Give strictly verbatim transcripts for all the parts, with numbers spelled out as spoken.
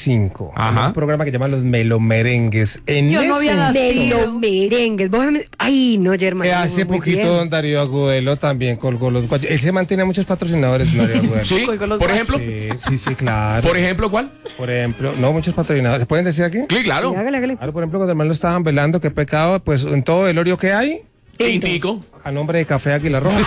cinco. Ajá. Un programa que llama Los Melomerengues. En Yo no ese había nacido. De los merengues. Vos me- Ay, no, Germán. Eh, hace muy poquito bien. don Darío Agudelo también colgó los guayos. Él se mantiene a muchos patrocinadores, don Darío Agudelo. Sí, Colgó los por guachos. ejemplo, Sí, sí, sí, claro. por ejemplo, ¿cuál? Por ejemplo, no, muchos patrocinadores. ¿Pueden decir aquí? Sí, claro. Sí, hágale, hágale. Claro, por ejemplo, cuando hermano lo estaban velando, qué pecado, pues en todo velorio que hay, Tintico. a nombre de Café Águila Roja.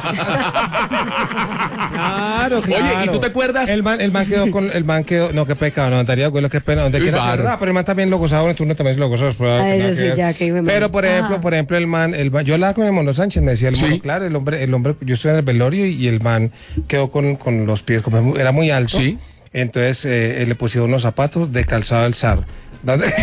Claro, claro. Oye, ¿y tú te acuerdas? El man, el man quedó con, el man quedó, no, qué pecado, no, Darío Agudelo, qué pena, donde Uy, quiera, bárbaro. verdad, pero el man también lo gozaba, tú no también lo gozabas. Ah, eso sí, ya, que me Pero por ejemplo, Ajá. por ejemplo, el man, el man- yo hablaba con el Mono Sánchez, me decía el Sí. Mono, claro, el hombre, el hombre, yo estuve en el velorio y, y el man quedó con, con los pies, como era muy alto. Sí. Entonces eh, le pusieron unos zapatos de calzado del zar. ¿Dónde?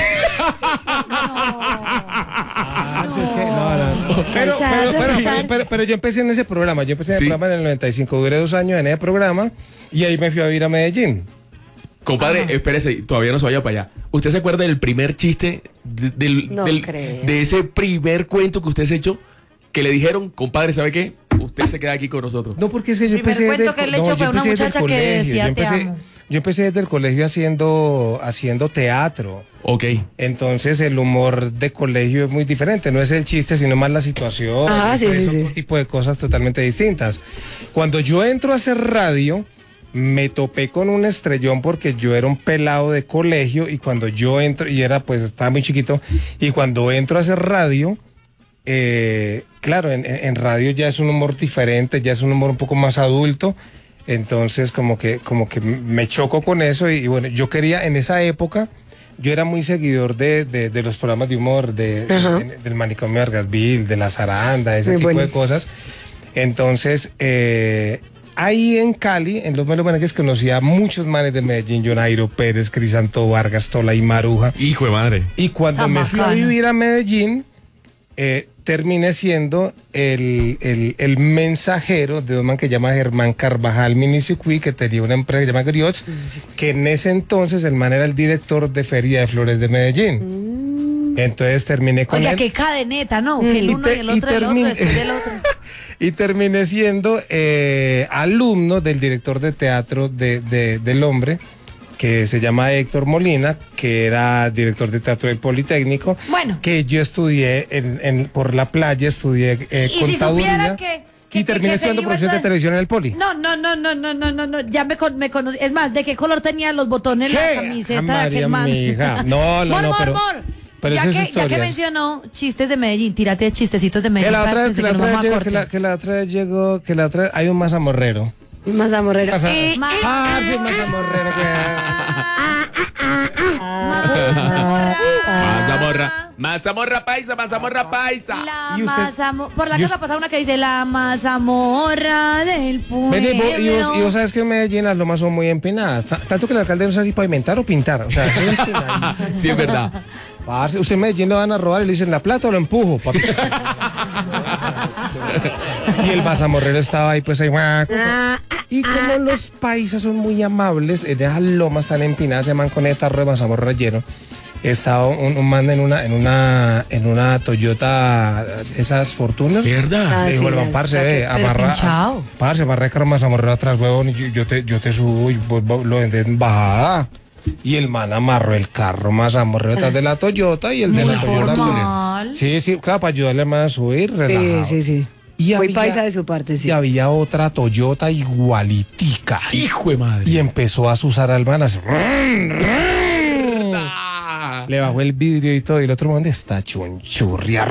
Ah, sí, es que- no, no, no. Pero, Calzado pero, pero, del zar. pero- pero yo empecé en ese programa, yo empecé en el Sí. programa en el noventa y cinco, duré dos años en ese programa y ahí me fui a vivir a Medellín. Compadre, espérese, todavía no se vaya para allá. ¿Usted se acuerda del primer chiste, de, del, No del- creo. de ese primer cuento que usted se echó? Que le dijeron, compadre, ¿sabe qué? Usted se queda aquí con nosotros. No, porque es que yo Primer empecé cuento desde, que él le no, echó yo fue a una empecé desde el muchacha que colegio, decía, yo "Te empecé, amo". yo empecé desde el colegio haciendo, haciendo teatro. Ok. Entonces el humor de colegio es muy diferente, no es el chiste, sino más la situación. Ah, sí, es sí, otro sí. tipo de cosas totalmente distintas. Cuando yo entro a hacer radio, me topé con un estrellón porque yo era un pelado de colegio y cuando yo entro, y era pues estaba muy chiquito, y cuando entro a hacer radio, eh, claro, en, en radio ya es un humor diferente, ya es un humor un poco más adulto. Entonces como que, como que me choco con eso y, y bueno, yo quería en esa época, yo era muy seguidor de, de, de los programas de humor, de, Ajá. de- del manicomio de Argasville, de la zaranda, ese Muy tipo bueno. de cosas. Entonces, eh, ahí en Cali, en los Melomerengues, conocí a muchos manes de Medellín, Jonairo Pérez, Crisanto Vargas, Tola y Maruja. Hijo de madre. Y cuando Tan me fui a bacano. vivir a Medellín, eh, terminé siendo el, el, el mensajero de un man que se llama Germán Carvajal Minicicuí, que tenía una empresa que se llama Griots, que en ese entonces el man era el director de Feria de Flores de Medellín. Entonces terminé con Oiga, él. qué cadeneta, ¿no? Que el Y uno te- y el y otro y el otro termin- después del otro. y terminé siendo eh, alumno del director de teatro de, de- del hombre, que se llama Héctor Molina, que era director de teatro del Politécnico. Bueno. Que yo estudié en, en- por la playa, estudié eh, Y si contaduría. supiera que- que- y terminé que- que se estudiando iba producción de entonces- televisión en el Poli. No, no, no, no, no, no, no, no, ya me, con, me conocí. Es más, ¿de qué color tenía los botones la ¿Qué? camiseta Ah, de María aquel man? mija. No, no, Mor, no, mor, pero- mor. pero ya, eso es que, ya que historias. mencionó chistes de Medellín, tírate de chistecitos de Medellín. Que la para otra vez, antes que de la nos otra vez vamos a llegó, corte. que la, que la otra vez llegó, que la otra vez, hay un mazamorrero. Más amorrero. Maza- Eh, Ma- Ah, sí, mazamorrero. Mazamorra. Mazamorra paisa, mazamorra paisa. La ¿Y usted- mazamo- Por la y casa us- pasa una que dice la mazamorra del pueblo. Ven, y vos, y, vos, y vos sabes que en Medellín las lomas son muy empinadas. Ta- Tanto que el alcalde no sabe si pavimentar o pintar. O sea, eso es empinado. Sí, es verdad. Parce, usted en Medellín lo van a robar y le dicen, ¿la plata o lo empujo, papi? Y el mazamorrero estaba ahí, pues ahí. Y como los paisas son muy amables, en esas lomas tan empinadas, se man con ese tarro de mazamorra lleno. Estaba un, un man en una, en una, en una Toyota, esas Fortuner. ¿Verdad? Ah, Le dijo, sí, el man, la- parce, la que- ve, pero amarra. pinchado. Parce, amarra el carro mazamorrero atrás, huevón, y yo, yo te, yo te subo y vos, vos lo vendes en bajada. Y el man amarró el carro mazamorrero detrás de la Toyota y el de Muy la Toyota. formal. Sí, sí, claro, para ayudarle más a subir, relajado. Sí, sí, sí. Y Muy había- paisa de su parte, sí. Y había otra Toyota igualitica. Hijo de madre. Y empezó a susar al man así. Ah. Le bajó el vidrio y todo. Y el otro man está chunchurria.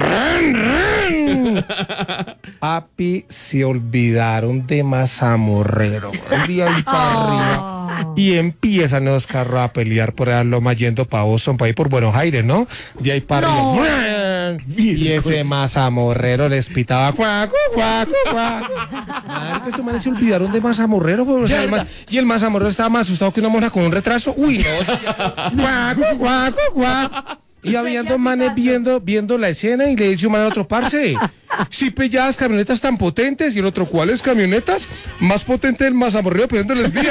Papi, se olvidaron de mazamorrero. De ahí para arriba. Y empiezan los carros a pelear por las lomas yendo para Boston, para ir por Buenos Aires, ¿no? De ahí para No. arriba. Y ese mazamorrero les pitaba cuaco, cuaco, cuaco. Madre, que estos manes se olvidaron de mazamorrero, pues, o sea, el ma- y el mazamorrero estaba más asustado que una monja con un retraso. Uy, no. sí. Cuaco, cuaco, cuaco. Y habían dos manes viendo, viendo la escena y le dice un man al otro, parce, si pilladas camionetas tan potentes, y el otro, ¿cuáles camionetas? Más potente el mazamorrero pidiéndoles vía.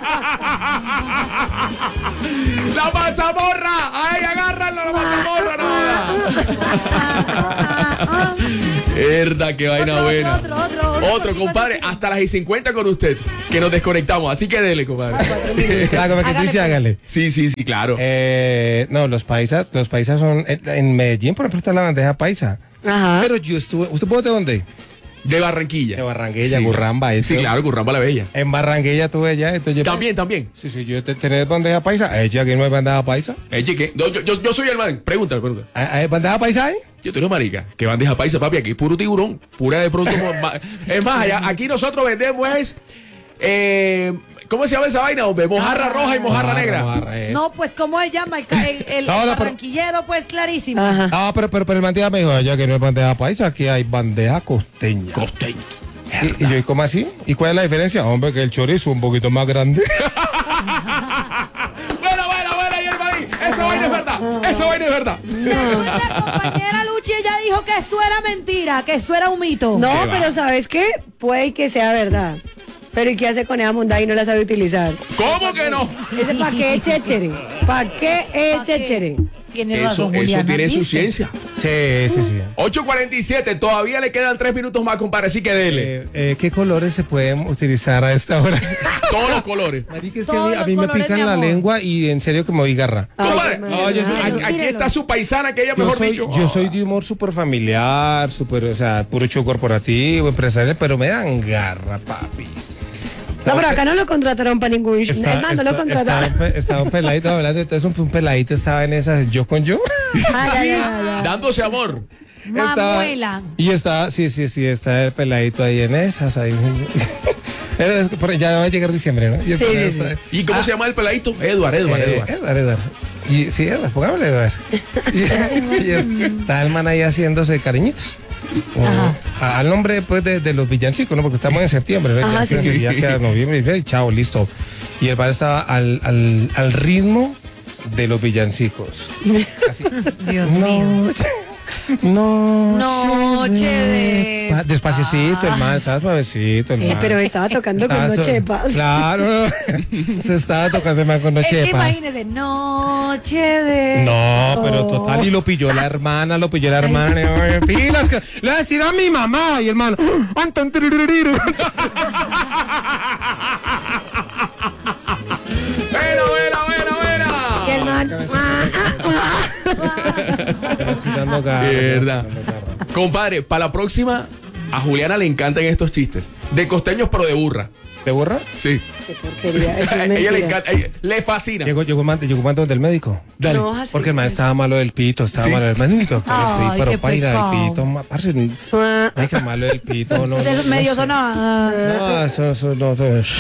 ¡La mazamorra! ¡Ay, agárralo, la mazamorra! No, Herda, qué vaina Otro, buena. otro, otro, otro, Otro, otro, compadre, otro. hasta las y cincuenta con usted, que nos desconectamos. Así que dele, compadre. Claro, como que tú Hágale, dices, pues. hágale. Sí, sí, sí, claro. Eh, no, los paisas, los paisas son, en, en Medellín, por ejemplo, está la bandeja paisa. Ajá. Pero yo estuve, ¿usted puede de dónde? De Barranquilla. De Barranquilla, Sí. Gurramba. eso. Sí, claro, Curramba la Bella. En Barranquilla tuve ya, entonces yo... También, también. Sí, sí, yo te, ¿tenés bandeja paisa? Ella, aquí no hay bandeja paisa. Eh, ¿qué? No, yo, yo, yo soy el man. Pregúntale, pregúntale. ¿Hay, hay bandeja paisa ahí? Yo tengo marica. Que bandeja paisa, papi. Aquí puro tiburón. Pura de pronto. ma- es más, allá, aquí nosotros vendemos es. Eh, ¿Cómo se llama esa vaina, hombre? Mojarra roja y mojarra negra. Mojarra, eso. No, pues, ¿cómo se llama? El, ca- el, el No, no, pero- barranquillero, pues, clarísimo. Ajá. Ah, pero, pero, pero el man me dijo, ya que no es bandeja paisa, aquí hay bandeja costeña. Costeño. Y, y yo, ¿y cómo así? ¿Y cuál es la diferencia? Hombre, que el chorizo es un poquito más grande. Buena, buena, buena, y el maíz. Esa vaina es verdad. Esa vaina es verdad. Según la compañera Luchi, ella dijo que eso era mentira, que eso era un mito. No, ¿Qué va? pero ¿sabes qué? Puede que sea verdad. Pero ¿y qué hace con esa monda y no la sabe utilizar? ¿Cómo que no? Ese pa' qué es chéchere. ¿Pa' qué es ¿Pa' qué? chéchere? Tiene Eso, razón, eso Juliana. tiene su ¿viste? ciencia. Sí, sí, sí. ocho cuarenta y siete, todavía le quedan tres minutos más, compadre, así que dele. Eh, eh, ¿Qué colores se pueden utilizar a esta hora? Todos los colores. Marica, es que a Todos mí, a los mí me colores, pican mi la amor. lengua y en serio que me voy garra. Ay, Compadre, hermano, no, yo soy- ay, Aquí, aquí tírelo. está su paisana, que ella, Yo mejor soy, dicho. yo soy de humor súper familiar, súper, o sea, puro show corporativo, empresarial, pero me dan garra, papi. No, pero acá no lo contrataron para ningún show. Está- Es más, no lo está- contrataron. Estaba, un pe- estaba un peladito hablando, entonces un, un peladito estaba en esas yo con yo. Ah, ya, ya, ya. Dándose amor. Estaba- Mamuela. Y estaba, sí, sí, sí, está el peladito ahí en esas, ahí. Era- es que por- ya va a llegar diciembre, ¿no? Y el Sí, pelado sí, está- ¿Y cómo se llama el peladito? Edward, Edward, Eh, Edward. Edward, Edward. Y, sí, Edward, pongámosle Edward. Y, y está el man ahí haciéndose cariñitos. O- a- al nombre pues, de, de los villancicos, ¿no? Porque estamos en septiembre, ¿no? Ajá, ya, sí, se- sí. ya queda noviembre, y chao, listo. Y el bar estaba al, al, al ritmo de los villancicos. Así. Dios mío. No, Noche de Pa- Despaciocito, el man, estaba suavecito. El Eh, man. pero estaba tocando con Estaba Noche de su- Paz. Claro, se estaba tocando el man con Noche Es de que Paz. imagínese, noche de... No, pero total, y lo pilló la hermana, lo pilló la hermana. y, oye, pilas, que le voy a decir a mi mamá. Y el hermano, Anton, tiririru. Buena, buena, buena, buena. Y el man, ah, ah, Sí, dando garra, Mierda. dando garra. Compadre, para la próxima, a Juliana le encantan estos chistes. De costeños, pero de burra. ¿Te borra? Sí. qué porquería, eso es A ella le mentira. encanta, a ella le fascina. Llegó, llegó, un man- llegó un man donde el médico. Dale. No vas a hacer Porque el man eso. estaba malo del pito, estaba Sí. malo del manito. Doctor, Ay, estoy, pero qué para ir pecado. al pito, ma- parce, Ah, ay, qué malo del pito. No, De no, esos no medio sé. sonaba. No, eso, eso no. Eso,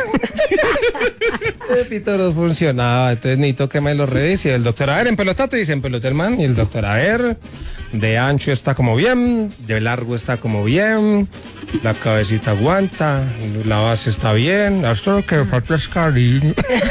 el pito no funcionaba, entonces necesito que me lo revise. Y el doctor, a ver, en pelotate, dice en pelota el man. Y el doctor, a ver, de ancho está como bien, de largo está como bien, la cabecita aguanta, la base está bien, hasta que falta es cariño.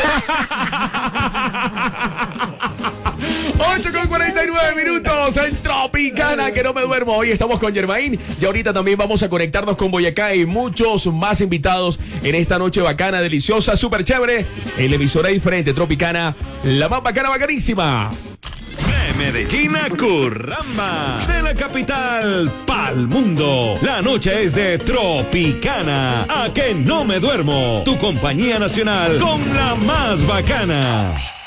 ocho con cuarenta y nueve minutos en Tropicana, que no me duermo. Hoy estamos con Germain y ahorita también vamos a conectarnos con Boyacá y muchos más invitados en esta noche bacana, deliciosa, súper chévere. En la emisora diferente, Tropicana, la más bacana, bacanísima. De Medellín a Curramba, de la capital pa'l mundo. La noche es de Tropicana. A que no me duermo. Tu compañía nacional con la más bacana.